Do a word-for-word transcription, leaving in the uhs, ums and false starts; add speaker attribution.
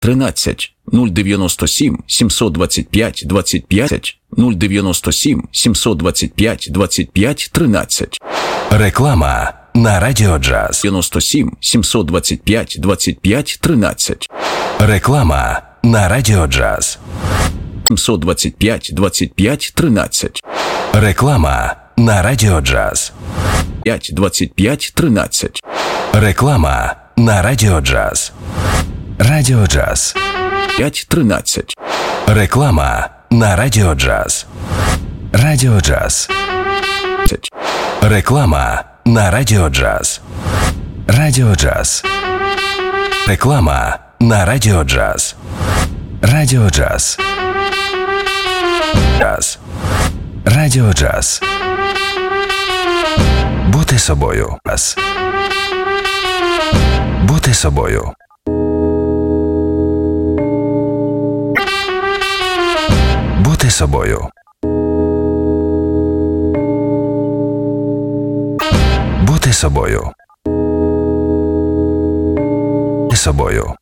Speaker 1: тринадцять, нуль дев'яносто сім, сімсот двадцять п'ять, двадцять п'ять, нуль дев'яносто сім, сімсот двадцять п'ять, двадцять п'ять, тринадцять.
Speaker 2: Реклама на Радіо Джаз.
Speaker 1: дев'яносто сім, сімсот двадцять п'ять, двадцять п'ять, тринадцять.
Speaker 2: Реклама на Радіо Джаз.
Speaker 1: сімсот двадцять п'ять, двадцять п'ять, тринадцять.
Speaker 2: Реклама на Радіо Джаз.
Speaker 1: п'ять, двадцять п'ять, тринадцять.
Speaker 2: Реклама на Радіо Джаз. Радіо Джаз.
Speaker 1: п'ять, тринадцять.
Speaker 2: Реклама на Радіо Джаз. Радіо Джаз. Реклама на Радіо Джаз. Радіо Джаз. Реклама на Радіо Джаз. Радіо Джаз. Джаз. Радіо Джаз. Бути собою. Джаз. Бути собою. Бути собою. Бути собою. Бути собою.